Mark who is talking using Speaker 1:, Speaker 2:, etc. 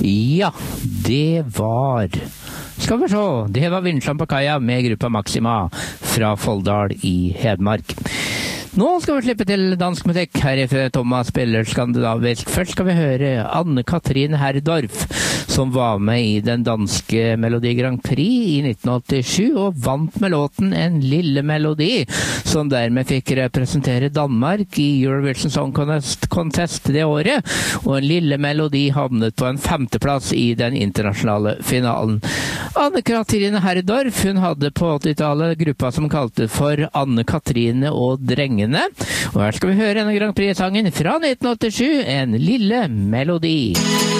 Speaker 1: Ja, det var... Skal vi se, det var Vinsland på kaia med gruppa Maxima fra Folldal i Hedmark. Nå skal vi slippe til dansk musikk. Her fra Thomas spiller skandinavisk. Først skal vi høre Anne-Katrin Herdorf, som var med i den danske Melodi Grand Prix i 1987 og vant med låten En lille melodi, som dermed fikk representere Danmark i Eurovision Song Contest det året, og En lille melodi havnet på en 5. plass i den internasjonale finalen. Anne-Katrin Herdorf, hun hadde på 80-tallet gruppa som kalte for Anne-Katrine og Drengene. Og her skal vi høre en Grand Prix-sangen fra 1987, En lille melodi.